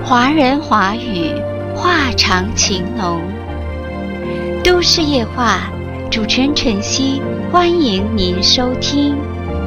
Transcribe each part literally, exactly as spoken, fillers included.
华人华语，话长情浓。都市夜话，主持人晨曦，欢迎您收听。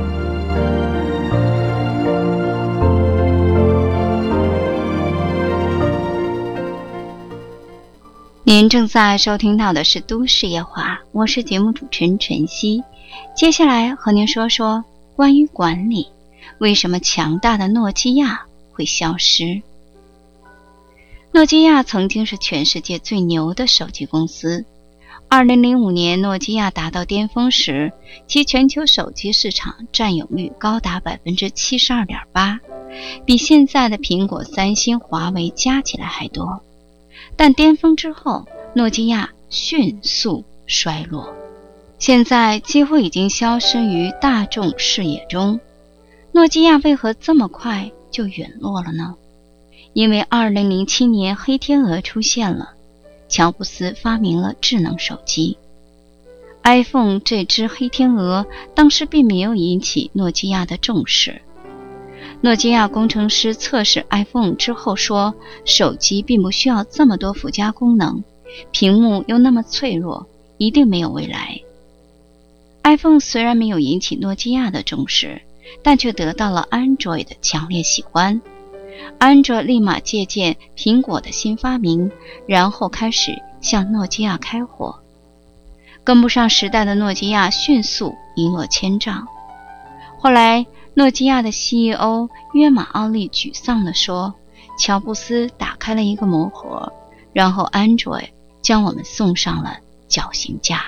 您正在收听到的是都市夜话，我是节目主持人晨曦。接下来和您说说关于管理，为什么强大的诺基亚会消失。诺基亚曾经是全世界最牛的手机公司。二零零五年诺基亚达到巅峰时，其全球手机市场占有率高达 百分之七十二点八， 比现在的苹果、三星、华为加起来还多。但巅峰之后，诺基亚迅速衰落，现在几乎已经消失于大众视野中。诺基亚为何这么快就陨落了呢？因为二零零七年黑天鹅出现了，乔布斯发明了智能手机。iPhone 这只黑天鹅当时并没有引起诺基亚的重视。诺基亚工程师测试 iPhone 之后说，手机并不需要这么多附加功能，屏幕又那么脆弱，一定没有未来。iPhone 虽然没有引起诺基亚的重视，但却得到了 Android 的强烈喜欢。Android 立马借鉴苹果的新发明，然后开始向诺基亚开火。跟不上时代的诺基亚迅速一落千丈。后来诺基亚的 C E O 约马奥利沮丧地说，乔布斯打开了一个魔盒，然后 Android 将我们送上了绞刑架。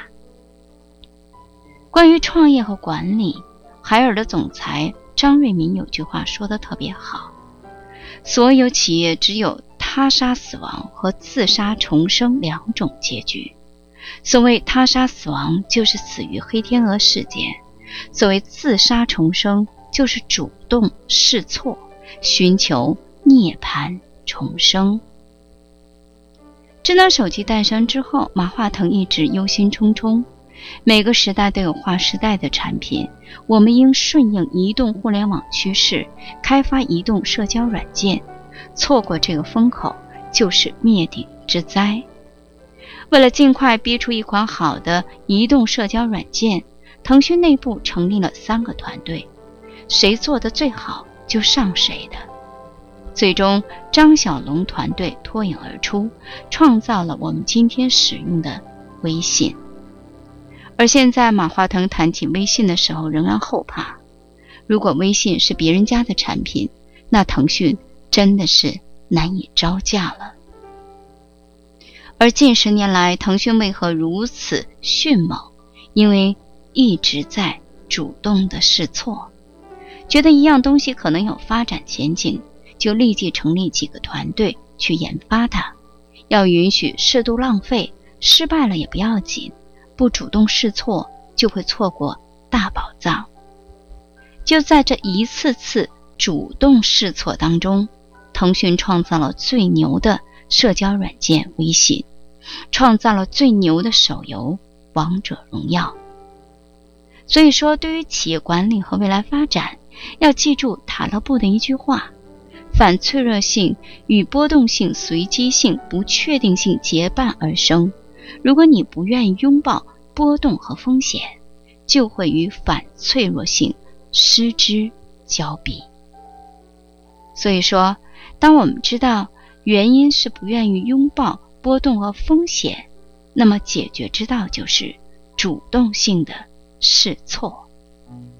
关于创业和管理，海尔的总裁张瑞敏有句话说得特别好，所有企业只有他杀死亡和自杀重生两种结局。所谓他杀死亡，就是死于黑天鹅事件；所谓自杀重生，就是主动试错，寻求涅槃重生。智能手机诞生之后，马化腾一直忧心忡忡。每个时代都有划时代的产品，我们应顺应移动互联网趋势，开发移动社交软件，错过这个风口就是灭顶之灾。为了尽快逼出一款好的移动社交软件，腾讯内部成立了三个团队，谁做得最好就上谁的。最终张小龙团队脱颖而出，创造了我们今天使用的微信。而现在马化腾谈起微信的时候仍然后怕，如果微信是别人家的产品，那腾讯真的是难以招架了。而近十年来腾讯为何如此迅猛？因为一直在主动的试错，觉得一样东西可能有发展前景，就立即成立几个团队去研发它，要允许适度浪费，失败了也不要紧，不主动试错就会错过大宝藏。就在这一次次主动试错当中，腾讯创造了最牛的社交软件微信，创造了最牛的手游王者荣耀。所以说，对于企业管理和未来发展，要记住塔勒布的一句话：反脆弱性与波动性、随机性、不确定性结伴而生。如果你不愿意拥抱波动和风险，就会与反脆弱性失之交臂。所以说，当我们知道原因是不愿意拥抱波动和风险，那么解决之道就是主动性的试错。